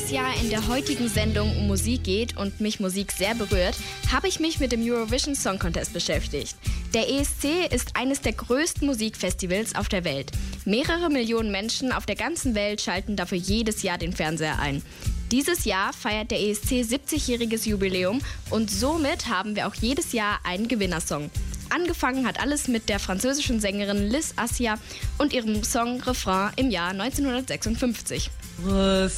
es ja in der heutigen Sendung um Musik geht und mich Musik sehr berührt, habe ich mich mit dem Eurovision Song Contest beschäftigt. Der ESC ist eines der größten Musikfestivals auf der Welt. Mehrere Millionen Menschen auf der ganzen Welt schalten dafür jedes Jahr den Fernseher ein. Dieses Jahr feiert der ESC 70-jähriges Jubiläum und somit haben wir auch jedes Jahr einen Gewinnersong. Angefangen hat alles mit der französischen Sängerin Liz Assia und ihrem Song Refrain im Jahr 1956.